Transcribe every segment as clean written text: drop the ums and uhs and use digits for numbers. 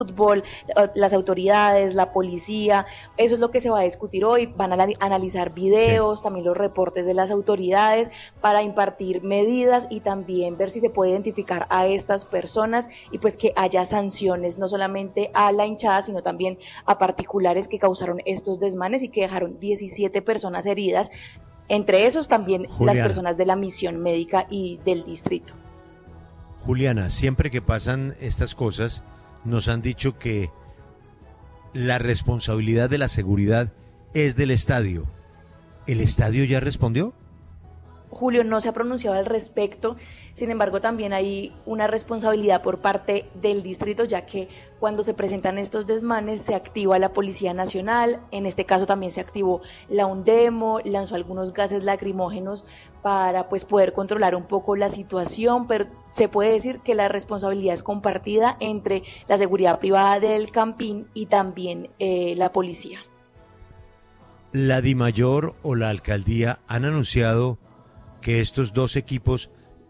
fútbol, las autoridades, la policía. Eso es lo que se va a discutir hoy. Van a analizar videos, sí, también los reportes de las autoridades para impartir medidas y también ver si se puede identificar a estas personas y pues que haya sanciones no solamente a la hinchada, sino también a particulares que causaron estos desmanes y que dejaron 17 personas heridas, entre esos también Juliana, las personas de la misión médica y del distrito. Juliana, siempre que pasan estas cosas, nos han dicho que la responsabilidad de la seguridad es del estadio. ¿El estadio ya respondió? Julio, no se ha pronunciado al respecto, sin embargo también hay una responsabilidad por parte del distrito, ya que cuando se presentan estos desmanes se activa la Policía Nacional, en este caso también se activó la UNDEMO, lanzó algunos gases lacrimógenos para pues poder controlar un poco la situación, pero se puede decir que la responsabilidad es compartida entre la seguridad privada del Campín y también la policía. ¿La DIMAYOR o la alcaldía han anunciado que estos dos equipos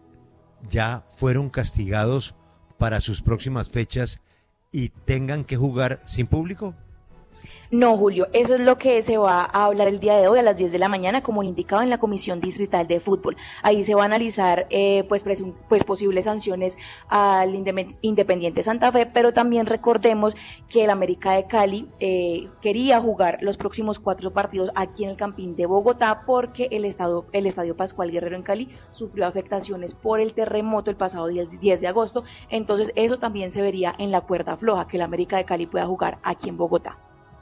ya fueron castigados para sus próximas fechas y tengan que jugar sin público? No, Julio, eso es lo que se va a hablar el día de hoy a las 10 de la mañana, como indicado en la Comisión Distrital de Fútbol. Ahí se va a analizar pues posibles sanciones al Independiente Santa Fe, pero también recordemos que el América de Cali quería jugar los próximos 4 partidos aquí en el Campín de Bogotá porque el Estadio Pascual Guerrero en Cali sufrió afectaciones por el terremoto el pasado 10 de agosto, entonces eso también se vería en la cuerda floja, que el América de Cali pueda jugar aquí en Bogotá.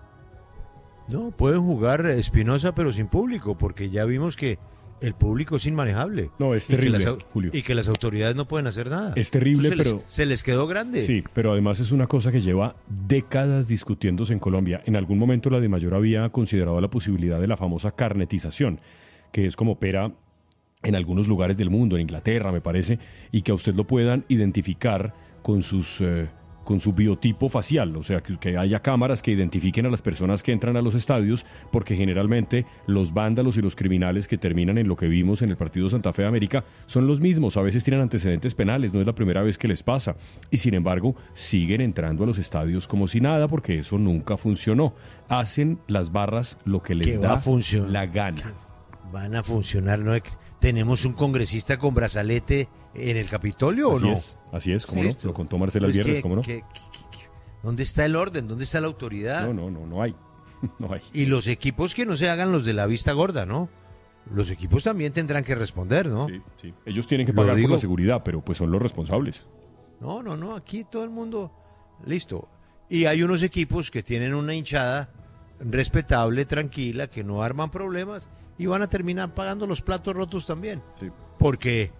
No, pueden jugar Espinosa pero sin público, porque ya vimos que el público es inmanejable. No, es terrible, Julio. Y que las autoridades no pueden hacer nada. Es terrible, pero se les quedó grande. Sí, pero además es una cosa que lleva décadas discutiéndose en Colombia. En algún momento la DIMAYOR había considerado la posibilidad de la famosa carnetización, que es como opera en algunos lugares del mundo, en Inglaterra me parece, y que a usted lo puedan identificar con su biotipo facial, o sea, que haya cámaras que identifiquen a las personas que entran a los estadios, porque generalmente los vándalos y los criminales que terminan en lo que vimos en el partido Santa Fe de América son los mismos, a veces tienen antecedentes penales, no es la primera vez que les pasa, y sin embargo siguen entrando a los estadios como si nada, porque eso nunca funcionó. Hacen las barras lo que les da la gana. Van a funcionar, ¿no? ¿Tenemos un congresista con brazalete en el Capitolio o no? Así es, ¿cómo no? Lo contó Marcela el viernes, ¿cómo no? ¿Dónde está el orden? ¿Dónde está la autoridad? No hay. No hay. Y los equipos que no se hagan los de la vista gorda, ¿no? Los equipos también tendrán que responder, ¿no? Sí. Ellos tienen que pagar por la seguridad, pero pues son los responsables. No, aquí todo el mundo, listo. Y hay unos equipos que tienen una hinchada respetable, tranquila, que no arman problemas y van a terminar pagando los platos rotos también. Sí. Porque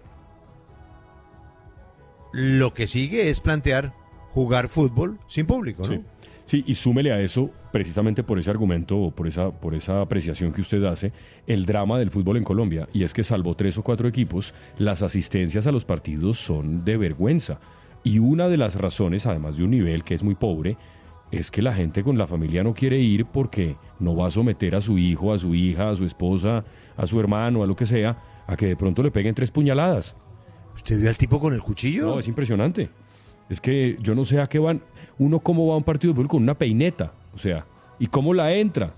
lo que sigue es plantear jugar fútbol sin público, ¿no? Sí, y súmele a eso, precisamente por ese argumento o por esa apreciación que usted hace, el drama del fútbol en Colombia, y es que salvo 3 o 4 equipos, las asistencias a los partidos son de vergüenza. Y una de las razones, además de un nivel que es muy pobre, es que la gente con la familia no quiere ir porque no va a someter a su hijo, a su hija, a su esposa, a su hermano, a lo que sea, a que de pronto le peguen 3 puñaladas. ¿Usted vio al tipo con el cuchillo? No, es impresionante. Es que yo no sé a qué van. Uno cómo va a un partido de fútbol con una peineta, o sea, ¿y cómo la entra?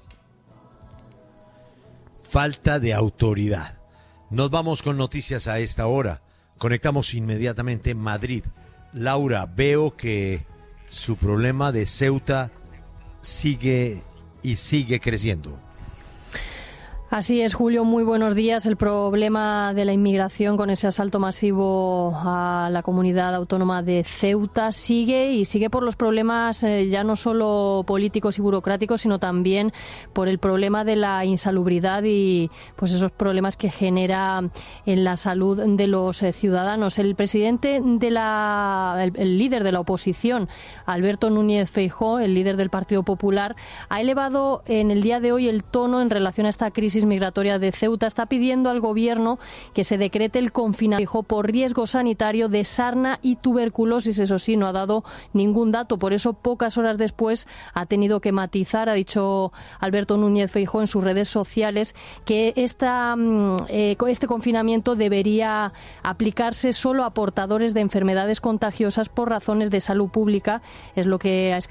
Falta de autoridad. Nos vamos con noticias a esta hora. Conectamos inmediatamente Madrid. Laura, veo que su problema de Ceuta sigue creciendo. Así es, Julio, muy buenos días. El problema de la inmigración con ese asalto masivo a la comunidad autónoma de Ceuta sigue por los problemas ya no solo políticos y burocráticos, sino también por el problema de la insalubridad y pues esos problemas que genera en la salud de los ciudadanos. El presidente el líder de la oposición, Alberto Núñez Feijóo, el líder del Partido Popular, ha elevado en el día de hoy el tono en relación a esta crisis migratoria de Ceuta. Está pidiendo al gobierno que se decrete el confinamiento por riesgo sanitario de sarna y tuberculosis. Eso sí, no ha dado ningún dato. Por eso, pocas horas después, ha tenido que matizar, ha dicho Alberto Núñez Feijóo en sus redes sociales, que este confinamiento debería aplicarse solo a portadores de enfermedades contagiosas por razones de salud pública. Es lo que ha escrito